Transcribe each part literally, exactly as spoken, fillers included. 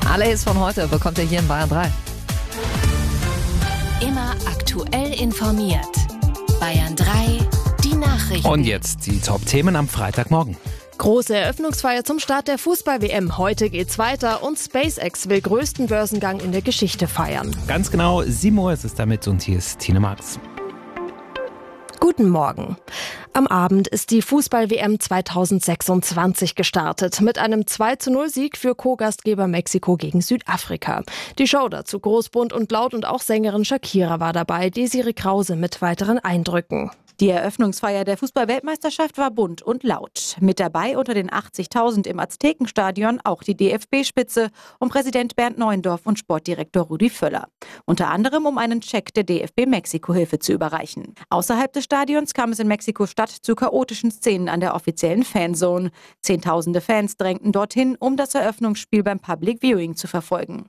Alle Hits von heute bekommt ihr hier in Bayern drei. Immer aktuell informiert. Bayern drei, die Nachrichten. Und jetzt die Top-Themen am Freitagmorgen. Große Eröffnungsfeier zum Start der Fußball-W M. Heute geht's weiter und SpaceX will größten Börsengang in der Geschichte feiern. Ganz genau, sieben Uhr ist es damit und hier ist Tine Marx. Guten Morgen. Am Abend ist die Fußball-W M zweitausendsechsundzwanzig gestartet mit einem zwei zu null Sieg für Co-Gastgeber Mexiko gegen Südafrika. Die Show dazu groß, bunt und laut und auch Sängerin Shakira war dabei, Desiree Krause mit weiteren Eindrücken. Die Eröffnungsfeier der Fußball-Weltmeisterschaft war bunt und laut. Mit dabei unter den achtzigtausend im Aztekenstadion auch die D F B-Spitze um Präsident Bernd Neuendorf und Sportdirektor Rudi Völler. Unter anderem, um einen Scheck der D F B-Mexiko-Hilfe zu überreichen. Außerhalb des Stadions kam es in Mexiko-Stadt zu chaotischen Szenen an der offiziellen Fanzone. Zehntausende Fans drängten dorthin, um das Eröffnungsspiel beim Public Viewing zu verfolgen.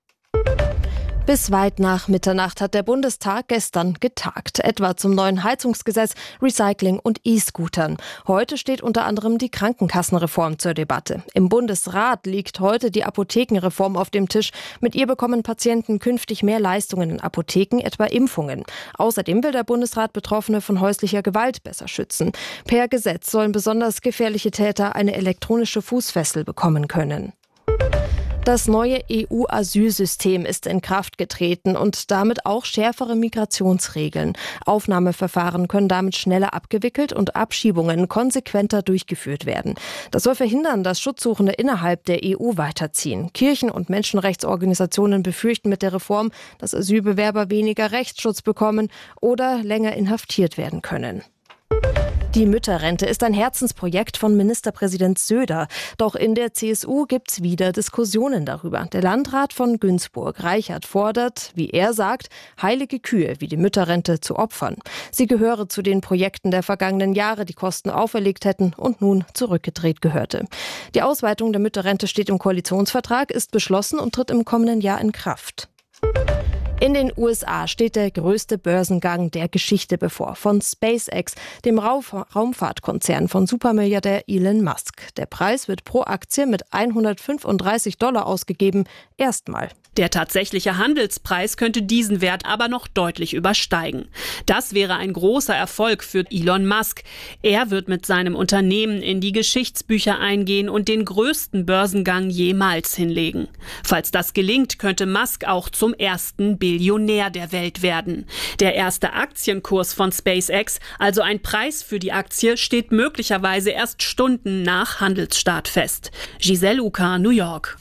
Bis weit nach Mitternacht hat der Bundestag gestern getagt, etwa zum neuen Heizungsgesetz, Recycling und E-Scootern. Heute steht unter anderem die Krankenkassenreform zur Debatte. Im Bundesrat liegt heute die Apothekenreform auf dem Tisch. Mit ihr bekommen Patienten künftig mehr Leistungen in Apotheken, etwa Impfungen. Außerdem will der Bundesrat Betroffene von häuslicher Gewalt besser schützen. Per Gesetz sollen besonders gefährliche Täter eine elektronische Fußfessel bekommen können. Das neue E U-Asylsystem ist in Kraft getreten und damit auch schärfere Migrationsregeln. Aufnahmeverfahren können damit schneller abgewickelt und Abschiebungen konsequenter durchgeführt werden. Das soll verhindern, dass Schutzsuchende innerhalb der E U weiterziehen. Kirchen- und Menschenrechtsorganisationen befürchten mit der Reform, dass Asylbewerber weniger Rechtsschutz bekommen oder länger inhaftiert werden können. Die Mütterrente ist ein Herzensprojekt von Ministerpräsident Söder. Doch in der C S U gibt's wieder Diskussionen darüber. Der Landrat von Günzburg, Reichert, fordert, wie er sagt, heilige Kühe wie die Mütterrente zu opfern. Sie gehöre zu den Projekten der vergangenen Jahre, die Kosten auferlegt hätten und nun zurückgedreht gehörte. Die Ausweitung der Mütterrente steht im Koalitionsvertrag, ist beschlossen und tritt im kommenden Jahr in Kraft. In den U S A steht der größte Börsengang der Geschichte bevor, von SpaceX, dem Raumfahrtkonzern von Supermilliardär Elon Musk. Der Preis wird pro Aktie mit hundertfünfunddreißig Dollar ausgegeben, erstmal. Der tatsächliche Handelspreis könnte diesen Wert aber noch deutlich übersteigen. Das wäre ein großer Erfolg für Elon Musk. Er wird mit seinem Unternehmen in die Geschichtsbücher eingehen und den größten Börsengang jemals hinlegen. Falls das gelingt, könnte Musk auch zum ersten Billionär der Welt werden. Der erste Aktienkurs von SpaceX, also ein Preis für die Aktie, steht möglicherweise erst Stunden nach Handelsstart fest. Giselle Uka, New York.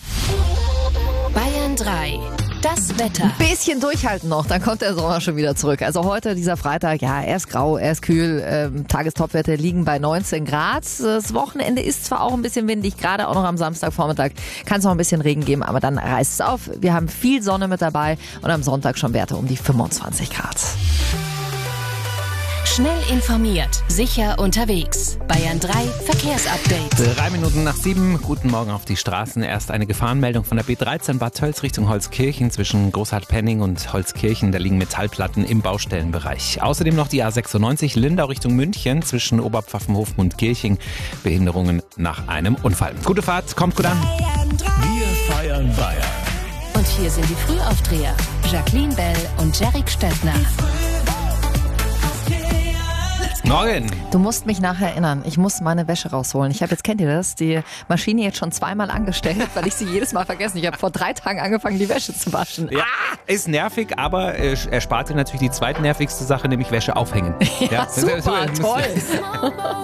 Bayern drei. Das Wetter. Ein bisschen durchhalten noch, dann kommt der Sommer schon wieder zurück. Also heute, dieser Freitag, ja, er ist grau, er ist kühl. Ähm, Tagestopwerte liegen bei neunzehn Grad. Das Wochenende ist zwar auch ein bisschen windig, gerade auch noch am Samstagvormittag kann es noch ein bisschen Regen geben, aber dann reißt es auf. Wir haben viel Sonne mit dabei und am Sonntag schon Werte um die fünfundzwanzig Grad. Schnell informiert, sicher unterwegs. Bayern drei Verkehrsupdate. Drei Minuten nach sieben. Guten Morgen auf die Straßen. Erst eine Gefahrenmeldung von der B dreizehn Bad Tölz Richtung Holzkirchen. Zwischen Großhartpenning und Holzkirchen, da liegen Metallplatten im Baustellenbereich. Außerdem noch die A sechsundneunzig Lindau Richtung München zwischen Oberpfaffenhofen und Kirching. Behinderungen nach einem Unfall. Gute Fahrt, kommt gut an. Wir feiern Bayern. Und hier sind die Frühaufdreher. Jacqueline Bell und Jerick Stöttner. Morgen. Du musst mich nachher erinnern, ich muss meine Wäsche rausholen. Ich habe jetzt, kennt ihr das, die Maschine jetzt schon zweimal angestellt, weil ich sie jedes Mal vergesse. Ich habe vor drei Tagen angefangen, die Wäsche zu waschen. Ja, ist nervig, aber äh, erspart dir natürlich die zweitnervigste Sache, nämlich Wäsche aufhängen. Ja, ja super, toll.